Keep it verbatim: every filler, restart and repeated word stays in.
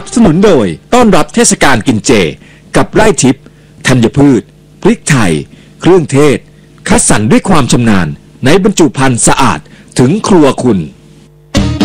บสนุนโดยต้อนรับเทศกาลกินเจกับไร่ทิพย์ธัญพืชพริกไทยเครื่องเทศคัดสรรด้วยความชำนาญในบรรจุภัณฑ์สะอาดถึงครัวคุณ